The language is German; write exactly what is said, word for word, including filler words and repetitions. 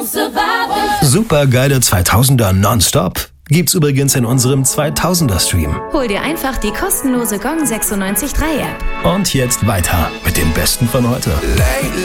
Super geile zweitausender nonstop gibt's übrigens in unserem zweitausender Stream. Hol dir einfach die kostenlose Gong sechsundneunzig Komma drei App. Und jetzt weiter mit dem Besten von heute.